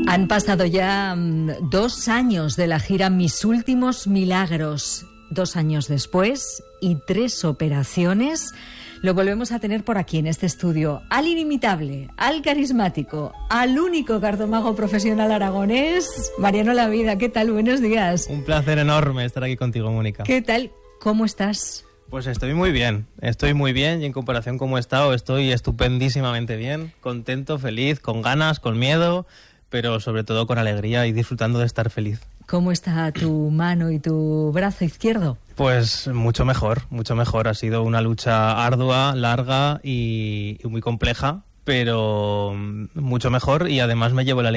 Han pasado ya 2 años de la gira Mis Últimos Milagros. 2 años después y 3 operaciones. Lo volvemos a tener por aquí en este estudio. Al inimitable, al carismático, al único cartomago profesional aragonés, Mariano Lavida. ¿Qué tal? Buenos días. Un placer enorme estar aquí contigo, Mónica. ¿Qué tal? ¿Cómo estás? Pues estoy muy bien y en comparación con cómo he estado estoy estupendísimamente bien, contento, feliz, con ganas, con miedo, pero sobre todo con alegría y disfrutando de estar feliz. ¿Cómo está tu mano y tu brazo izquierdo? Pues mucho mejor. Ha sido una lucha ardua, larga y muy compleja, pero mucho mejor, y además me llevo la